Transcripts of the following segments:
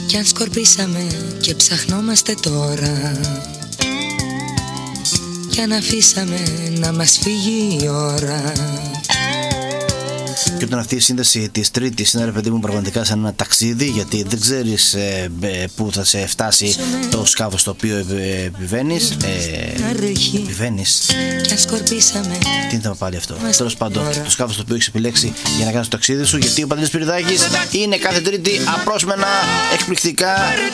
Κι αν σκορπίσαμε και ψαχνόμαστε τώρα, κι αν αφήσαμε να μας φύγει η ώρα. Και όταν αυτή η σύνδεση της Τρίτης είναι, ρε παιδί μου, πραγματικά σαν ένα ταξίδι, γιατί δεν ξέρεις πού θα σε φτάσει το σκάφος το οποίο επιβαίνεις. Επιβαίνεις. Κι αν σκορπίσαμε. Τι ήταν πάλι αυτό? Τέλος πάντων, το σκάφος το οποίο έχεις επιλέξει για να κάνεις το ταξίδι σου, γιατί ο Παντελής Σπυριδάκης είναι κάθε Τρίτη απρόσμενα, εκπληκτικά,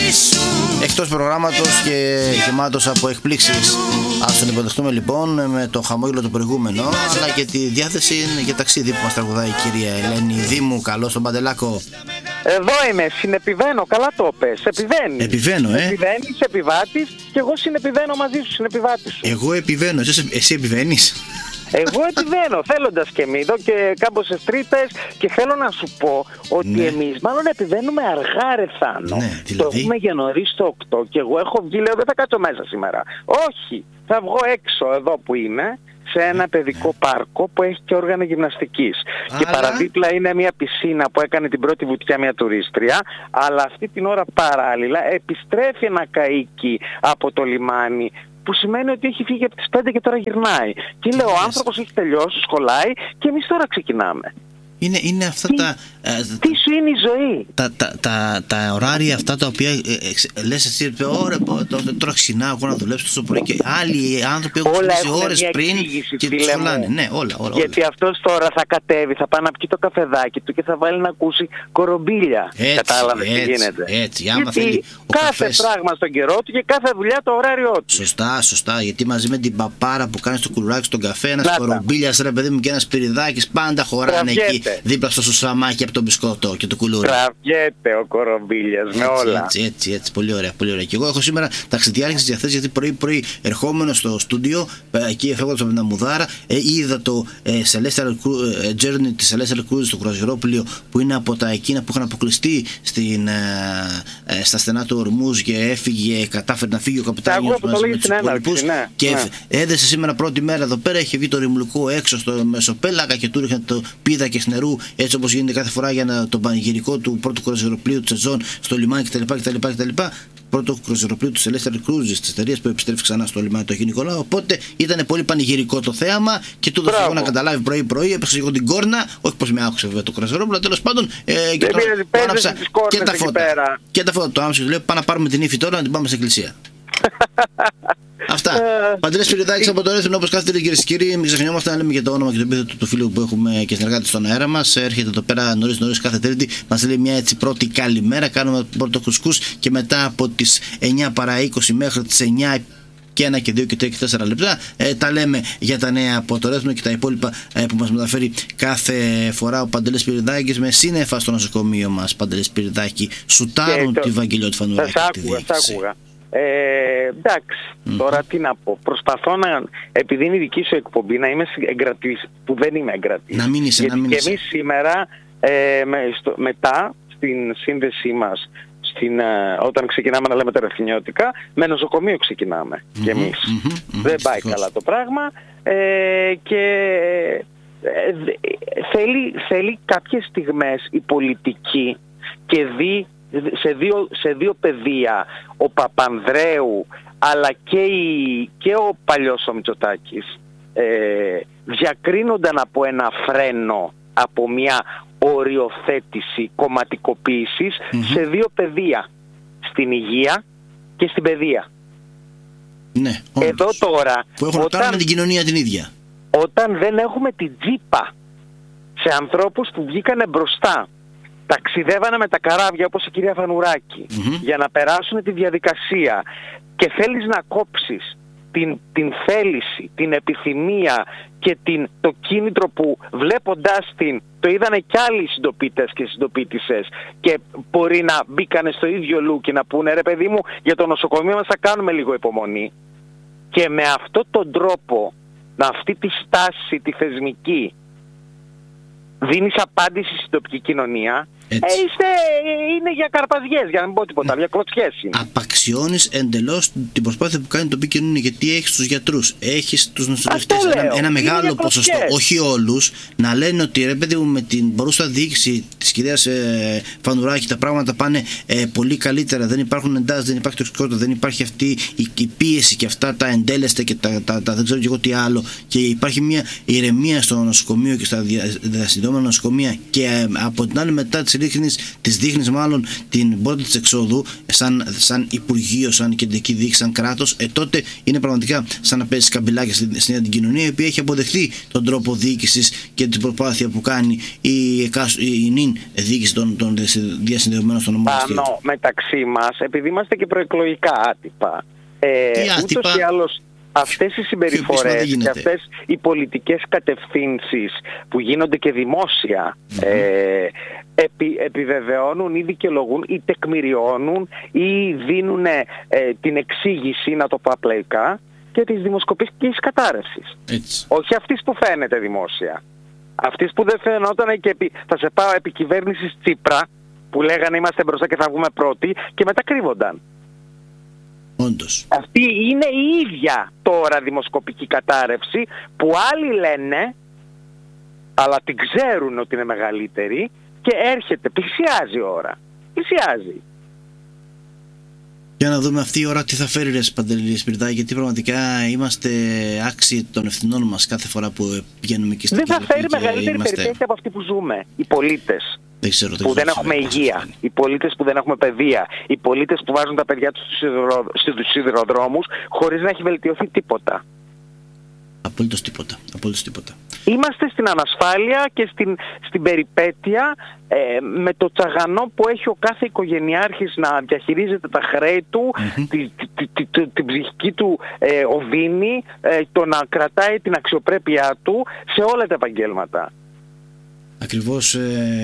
εκτός προγράμματος και γεμάτος από εκπλήξεις. Ας τον υποδεχτούμε λοιπόν με το χαμόγελο το προηγούμενο, αλλά και τη διάθεση για ταξίδι που μας τραγουδάει η κυρία Ελένη Δήμου. Καλώς τον Παντελάκο. Εδώ είμαι, συνεπιβαίνω, καλά το πες. Επιβαίνεις. Επιβαίνω, Επιβαίνεις, επιβάτης, και εγώ συνεπιβαίνω μαζί σου, συνεπιβάτης σου. Εγώ επιβαίνω, εσύ επιβαίνεις? Εγώ επιβαίνω, θέλοντας και μη, εδώ και κάμποσες Τρίτες, και θέλω να σου πω ότι εμείς μάλλον επιβαίνουμε αργά, ρε Θάνο. Ναι, δηλαδή. Το έχουμε για νωρίς το 8 και εγώ έχω βγει, λέω δεν θα κάτσω μέσα σήμερα. Όχι, θα βγω έξω εδώ που είμαι, σε ένα παιδικό πάρκο που έχει και όργανα γυμναστικής. Και παραδίπλα είναι μια πισίνα που έκανε την πρώτη βουτιά μια τουρίστρια, αλλά αυτή την ώρα παράλληλα επιστρέφει ένα καΐκι από το λιμάνι, που σημαίνει ότι έχει φύγει από τις 5 και τώρα γυρνάει. Και λέω, ο άνθρωπος έχει τελειώσει, σχολάει, και εμείς τώρα ξεκινάμε. Είναι αυτά τι σου είναι η ζωή? Τα ωράρια αυτά τα οποία λες εσύ, ωραία, τώρα ξυνάω εγώ να δουλέψω τόσο πρωί, και άλλοι άνθρωποι έχουν ξυπνήσει ώρες πριν και τους σχολάνε. Ναι, όλα. Γιατί αυτός τώρα θα κατέβει, θα πάει να πιει το καφεδάκι του και θα βάλει να ακούσει κορομπίλια. Κατάλαβες τι γίνεται? Έτσι, γιατί κάθε πράγμα στον καιρό του και κάθε δουλειά το ωράριό του. Σωστά, γιατί μαζί με την παπάρα που κάνει το κουλουράκι στον καφέ, ένας κορομπίλιας, ρε παιδί μου, και ένας Σπυριδάκης πάντα χωράνε εκεί δίπλα στο σουσαμάκι από τον μπισκότο και το κουλούρι. Τραβιέται ο κορομπίλιας με όλα. Έτσι, πολύ ωραία. Και εγώ έχω σήμερα ταξιδιάρχες διαθέσεις, γιατί πρωί ερχόμενο στο στούντιο, εκεί φεύγοντας από την Αμμουδάρα, είδα το Celestial Journey της Celestial Cruises στο Κρουαζιερόπλιο, που είναι από τα εκείνα που είχαν αποκλειστεί στα στενά του Ορμούζ, και έφυγε, κατάφερε να φύγει ο καπιτάνιος μαζί με τους υπόλοιπους. Και έδεσε σήμερα πρώτη μέρα εδώ πέρα, είχε βγει το ρημουλικό έξω στο Μεσοπέλακα και του ρίχνε το πίδα και νερού, έτσι όπως γίνεται κάθε φορά για το πανηγυρικό του πρώτου κρουαζιεροπλοίου του σεζόν στο λιμάνι κτλ. Πρώτο κρουαζιεροπλοίο του Celestial Cruises, της εταιρείας που επιστρέφει ξανά στο λιμάνι του Αγίου Νικολάου. Οπότε ήταν πολύ πανηγυρικό το θέαμα, και του έδωσα εγώ να καταλάβει πρωί-πρωί. Έπαιξε εγώ την κόρνα, όχι πως με άκουσε βέβαια το κρουαζιερόπλοιο, τέλος πάντων. Και τώρα άναψα και τα φώτα. Και τα φώτα το άμεσα, του λέω: πάμε να πάρουμε την ύφη τώρα, να την πάμε στην εκκλησία. Αυτά. Παντελής Σπυριδάκης από το Ρέθινο, όπως κάθε Τρίτη, κυρίες και κύριοι. Μην ξεχνιόμαστε να λέμε και το όνομα και το επίθετο του φίλου που έχουμε και συνεργάτη στον αέρα μας. Έρχεται εδώ πέρα νωρίς κάθε Τρίτη, μας λέει μια έτσι πρώτη καλημέρα. Κάνουμε πρώτο κουσκούς, και μετά από τις 9 παρά 20 μέχρι τις 9 και 1 και 2 και 3 και 4 λεπτά τα λέμε για τα νέα από το Ρέθινο και τα υπόλοιπα που μας μεταφέρει κάθε φορά ο Παντελής Σπυριδάκης με σύννεφα στο νοσοκομείο μας. Παντελής Σπυριδάκη, σουτάρουν τη Βαγγελιώτη Φανουράκη. Σας άκουγα. Εντάξει, τώρα τι να πω. Προσπαθώ επειδή είναι η δική σου εκπομπή, να είμαι εγκρατής, που δεν είμαι εγκρατής. Να μην είσαι. Και εμείς σήμερα, μετά στην σύνδεσή μας, όταν ξεκινάμε να λέμε τα ρεθινιώτικα, με νοσοκομείο ξεκινάμε κι εμείς. Δεν πάει καλά το πράγμα, και θέλει κάποιες στιγμές η πολιτική, και σε δύο πεδία, ο Παπανδρέου αλλά και ο παλιός ο Μητσοτάκης, διακρίνονταν από ένα φρένο, από μια οριοθέτηση κομματικοποίησης σε δύο πεδία, στην υγεία και στην παιδεία. Ναι, εδώ τώρα, που έχουν να κάνουν με την κοινωνία την ίδια. Όταν δεν έχουμε την τζίπα σε ανθρώπους που βγήκανε μπροστά, ταξιδεύανε με τα καράβια όπως η κυρία Φανουράκη, για να περάσουν τη διαδικασία, και θέλεις να κόψεις την θέληση, την επιθυμία και το κίνητρο που βλέποντάς την το είδανε κι άλλοι συντοπίτες και συντοπίτισσες, και μπορεί να μπήκανε στο ίδιο λου και να πούνε: ρε παιδί μου, για το νοσοκομείο μας θα κάνουμε λίγο υπομονή, και με αυτόν τον τρόπο, με αυτή τη στάση τη θεσμική, δίνεις απάντηση στην τοπική κοινωνία, Είναι για καρπαζιές, για να μην πω τίποτα, για κλωτσιές είναι. Απαξιώνεις εντελώς την προσπάθεια που κάνει το τοπική κοινωνία, γιατί έχεις τους γιατρούς, έχεις τους νοσηλευτές, ένα μεγάλο ποσοστό, όχι όλους, να λένε ότι ρε παιδί μου, με την παρούσα διοίκηση της κυρίας Φανουράκη τα πράγματα πάνε πολύ καλύτερα, δεν υπάρχουν εντάσεις, δεν υπάρχει τοξικότητα, δεν υπάρχει αυτή η πίεση και αυτά τα εντέλεστα και τα δεν ξέρω και εγώ τι άλλο, και υπάρχει μια ηρεμία στο νοσοκομείο και στα διασυνδεόμενα νοσοκομεία, και από την άλλη μετά της δείχνεις μάλλον την πόρτα της εξόδου σαν Υπουργείο, σαν κεντρική διοίκηση, σαν κράτος, τότε είναι πραγματικά σαν να παίζει καμπυλάκια στην αντικοινωνία, η οποία έχει αποδεχθεί τον τρόπο διοίκησης και την προσπάθεια που κάνει η νυν διοίκηση των διασυνδεωμένων στον νομό. Πάνω μεταξύ μας, επειδή είμαστε και προεκλογικά άτυπα, ούτως ή άλλως αυτές οι συμπεριφορές και αυτές οι πολιτικές κατευθύνσεις που γίνονται και δημόσια επιβεβαιώνουν ή δικαιολογούν ή τεκμηριώνουν ή δίνουν την εξήγηση, να το πω απλοϊκά, και της δημοσκοπικής κατάρρευσης. Όχι αυτής που φαίνεται δημόσια. Αυτής που δεν φαινόταν, και θα σε πάω επί κυβέρνησης Τσίπρα, που λέγανε είμαστε μπροστά και θα βγούμε πρώτοι, και μετά κρύβονταν. Όντως. Αυτή είναι η ίδια τώρα δημοσκοπική κατάρρευση που άλλοι λένε, αλλά την ξέρουν ότι είναι μεγαλύτερη, και έρχεται, πλησιάζει η ώρα. Πλησιάζει. Για να δούμε αυτή η ώρα τι θα φέρει, ρε Παντελή Σπυρδάκη, γιατί πραγματικά είμαστε άξιοι των ευθυνών μας κάθε φορά που πηγαίνουμε εκεί στην Δεν θα φέρει μεγαλύτερη περιπέτεια από αυτή που ζούμε. Οι πολίτες που δεν έχουμε υγεία, οι πολίτες που δεν έχουμε παιδεία, οι πολίτες που βάζουν τα παιδιά τους στους σιδηροδρόμους χωρίς να έχει βελτιωθεί τίποτα. Απολύτως τίποτα. Απολύτως τίποτα. Είμαστε στην ανασφάλεια και στην περιπέτεια, με το τσαγανό που έχει ο κάθε οικογενειάρχης να διαχειρίζεται τα χρέη του, την ψυχική του οδύνη, το να κρατάει την αξιοπρέπειά του σε όλα τα επαγγέλματα. Ακριβώς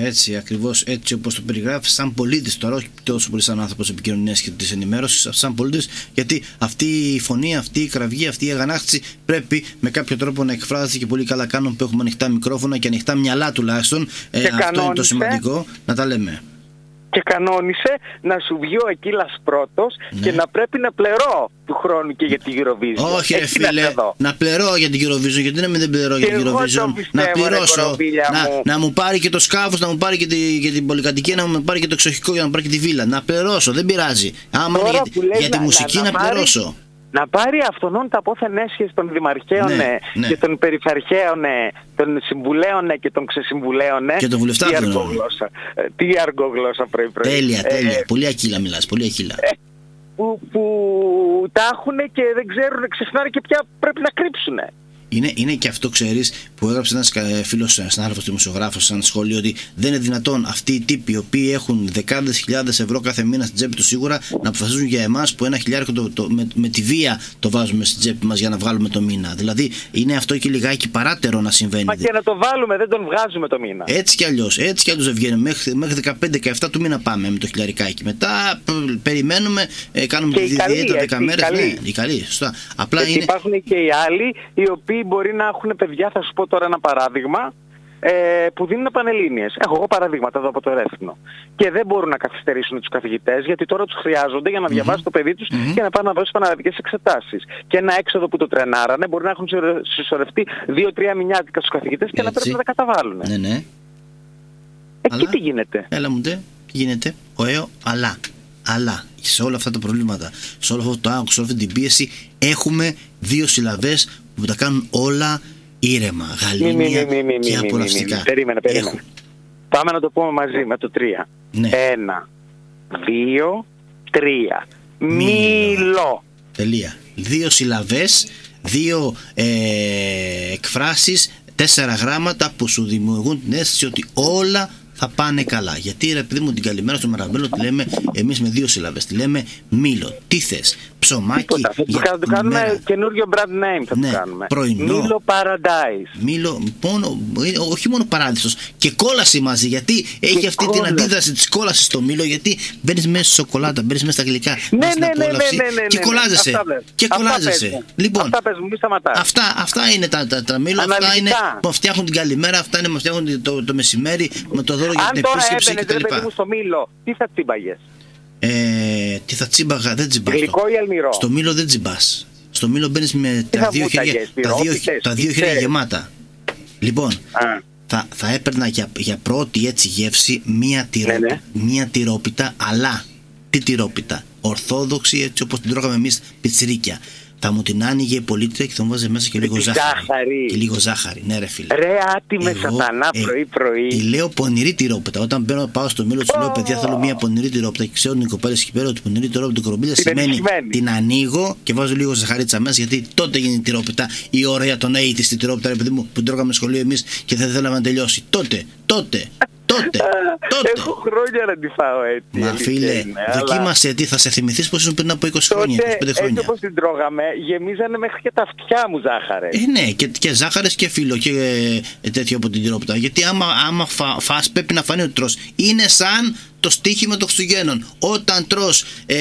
έτσι όπως το περιγράφεις, σαν πολίτης τώρα, όχι τόσο πολύ σαν άνθρωπος επικοινωνίας και της ενημέρωσης, σαν πολίτης, γιατί αυτή η φωνή, αυτή η κραυγή, αυτή η αγανάκτηση πρέπει με κάποιο τρόπο να εκφράζεται, και πολύ καλά κάνουν που έχουμε ανοιχτά μικρόφωνα και ανοιχτά μυαλά τουλάχιστον. Αυτό είναι το σημαντικό, να τα λέμε. Και κανόνισε να σου βγει ο Εκκίλας πρώτος, και να πρέπει να πληρώ του χρόνου και για την Eurovision. Όχι, φίλε, να πληρώ για την Eurovision, γιατί να μην δεν πληρώ για την Eurovision. Να πληρώσω, να μου πάρει και το σκάφος, να μου πάρει και την πολυκατοικία, να μου πάρει και το εξοχικό, για να μου πάρει και τη βίλα. Να πληρώσω, δεν πειράζει. Άμα για τη μουσική να πληρώσω. Να πάρει αυτονών τα πόθεν έσχεση των δημαρχαίων και των περιφερειαίων, των συμβουλέων και των ξεσυμβουλέων. Και των βουλευτών. Τι αργογλώσσα πρωί-πρωί. Τέλεια. Πολύ ακύλα μιλάς, πολύ ακύλα. Που τα έχουν και δεν ξέρουν, ξεχνάνε και πια πρέπει να κρύψουν. Είναι και αυτό, ξέρεις, που έγραψε ένας φίλος συνάδελφος δημοσιογράφος σαν σχόλιο, ότι δεν είναι δυνατόν αυτοί οι τύποι οι οποίοι έχουν δεκάδες χιλιάδες ευρώ κάθε μήνα στην τσέπη του σίγουρα να αποφασίζουν για εμάς που ένα χιλιάρικο με τη βία το βάζουμε στην τσέπη μας για να βγάλουμε το μήνα. Δηλαδή είναι αυτό και λιγάκι παράτερο να συμβαίνει. Μα και να το βάλουμε, δεν τον βγάζουμε το μήνα. Έτσι κι αλλιώς δεν βγαίνει. Μέχρι 15-17 του μήνα πάμε με το χιλιαρικάκι. Μετά περιμένουμε, κάνουμε τη διέτα 10 μέρες. Οι καλοί, σωστά. Απλά είναι... Υπάρχουν και οι άλλοι οι οποίοι μπορεί να έχουν παιδιά, θα σου πω τώρα ένα παράδειγμα, που δίνουν πανελλήνιες. Έχω εγώ παραδείγματα εδώ από το Ρέθινο. Και δεν μπορούν να καθυστερήσουν τους καθηγητές, γιατί τώρα τους χρειάζονται για να διαβάσει το παιδί τους και να πάνε να δώσει πανελλαδικές εξετάσεις. Και ένα έξοδο που το τρενάρανε μπορεί να έχουν συσσωρευτεί 2-3 μηνιάτικα στους καθηγητές και να πρέπει να τα καταβάλουν. Ναι. Εκεί τι γίνεται. Έλα μου τι γίνεται. Αλλά σε όλα αυτά τα προβλήματα, σε όλο αυτό το άγχος, σε όλη αυτή την πίεση, έχουμε δύο συλλαβές που τα κάνουν όλα ήρεμα, γαλήνια και απολαυστικά. Περίμενε. Πάμε να το πούμε μαζί με το 3. 1, 2, 3. Μήλο. Τελεία. Δύο συλλαβές, δύο εκφράσεις, 4 γράμματα που σου δημιουργούν την αίσθηση ότι όλα θα πάνε καλά. Γιατί ρε παιδί μου, την καλημέρα στο Μαραμπέλο τη λέμε εμείς με 2 σύλλαβες. Τη λέμε μήλο. Τι θες? ψωμάκι. Τίποτα. Θα του κάνουμε καινούριο brand name. Θα του κάνουμε. Πρωινό. Μήλο Paradise. Μήλο, όχι μόνο παράδεισος, και κόλαση μαζί. Γιατί έχει και αυτή την αντίδραση της κόλασης στο μήλο. Γιατί μπαίνεις μέσα στη σοκολάτα, μπαίνεις μέσα στα γλυκά. Ναι. Και κολλάζεσαι. Και κολλάζεσαι. Λοιπόν, αυτά πες μου, μη σταματάς. Αυτά είναι τα μήλο. Αυτά είναι που φτιάχνουν την καλημέρα. Αυτά είναι που φτιάχνουν το μεσημέρι με το δώρο για την επίσκεψη κτλ. Αν τώρα έμπαινες στο μήλο, τι θα τσίμπαγες? Τι θα τσίμπαγα? Δεν τσιμπάς. Γλυκό ή αλμυρό? Στο μήλο δεν τσιμπάς. Στο μήλο μπαίνεις με τα δύο χέρια γεμάτα. Λοιπόν, θα έπαιρνα για πρώτη έτσι γεύση μία τυρόπιτα, αλλά τι τυρόπιτα? Ορθόδοξη, έτσι όπως την τρώγαμε εμείς, πιτσιρίκια. Θα μου την άνοιγε η πολίτρια και θα μου βάζει μέσα και λίγο ζάχαρη. Και λίγο ζάχαρη, ναι, ρε φίλε. Ρε άτιμε σατανά πρωί-πρωί. Τη λέω πονηρή τυρόπιτα. Όταν πάω στο μήλο, του λέω παιδιά, θέλω μια πονηρή τυρόπιτα. Και ξέρουν οι κοπέλες εκεί πέρα ότι πονηρή τυρόπιτα κορομπίλια σημαίνει την ανοίγω και βάζω λίγο ζαχαρίτσα μέσα, γιατί τότε γίνει η τυρόπιτα. Η ώρα για τον AIDS στη τυρόπιτα, ρε παιδί μου, που την τρώγαμε σχολείο εμείς και δεν θέλαμε να τελειώσει. Τότε. Έχω χρόνια να τη φάω έτσι. Μα φίλε, δοκίμασε τι θα σε θυμηθείς πως ήσουν πριν από 20 χρόνια, 25 χρόνια. Έτσι όπως την τρώγαμε, γεμίζανε μέχρι και τα αυτιά μου ζάχαρες. Ναι, και ζάχαρες και φύλλο και τέτοιο από την τυρόπιτα. Γιατί άμα φας πρέπει να φανεί ότι τρως. Είναι σαν το στοίχημα των Χριστουγέννων. Όταν τρως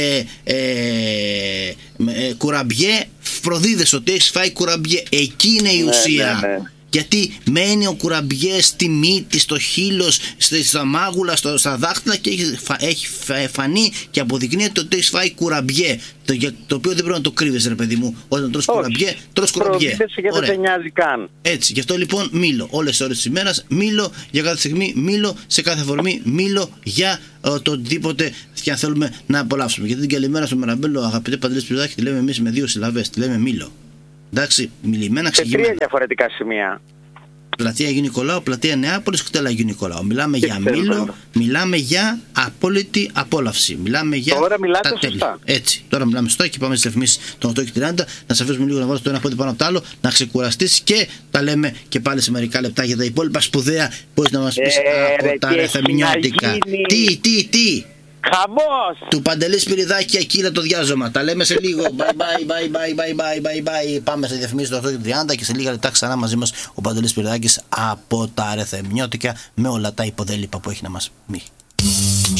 κουραμπιέ, προδίδεσαι ότι έχεις φάει κουραμπιέ. Εκεί είναι η ουσία. Ναι. Γιατί μένει ο κουραμπιέ στη μύτη, στο χείλος, στα μάγουλα, στα δάχτυλα και έχει φανεί και αποδεικνύεται ότι έχει φάει κουραμπιέ. Το οποίο δεν πρέπει να το κρύβεσαι, ρε παιδί μου. Όταν τρως κουραμπιέ, τρως κουραμπιέ. Και δεν σε νοιάζει καν. Έτσι, γι' αυτό λοιπόν μήλο. Όλες τις ώρες της ημέρας μήλο, για κάθε στιγμή μήλο, σε κάθε αφορμή μήλο, για το οτιδήποτε και αν θέλουμε να απολαύσουμε. Γιατί την καλημέρα στο Μεραμπέλο, αγαπητέ Παντελή Σπυριδάκη, τη λέμε εμείς με 2 συλλαβές. Τη λέμε μήλο. Εντάξει, μιλημένα, ξεγυμμένα. Σε 3 διαφορετικά σημεία. Πλατεία Αγίου Νικολάου, πλατεία Νεάπολης, κτέλα Αγίου Νικολάου. Μιλάμε για μήλο, μιλάμε για απόλυτη απόλαυση. Μιλάμε για τώρα μιλάτε σωστά. Έτσι, τώρα μιλάμε σωστά και πάμε στις ρυθμίσεις των 8:30. Να σε αφήσουμε λίγο να βάλεις το ένα πόδι πάνω από το άλλο, να ξεκουραστείς και τα λέμε και πάλι σε μερικά λεπτά για τα υπόλοιπα σπουδαία. Πώς να μας πεις από τα ρεθεμινιώτικα. Τι. Χαμός! Του Παντελή Σπυριδάκη, Ακύλα το διάζωμα. Τα λέμε σε λίγο. Bye. Πάμε σε διαφημίσεις το 8:30 και σε λίγα λεπτά ξανά μαζί μας ο Παντελής Σπυριδάκης από τα Ρεθεμινιώτικα με όλα τα υποδέλυπα που έχει να μας πει.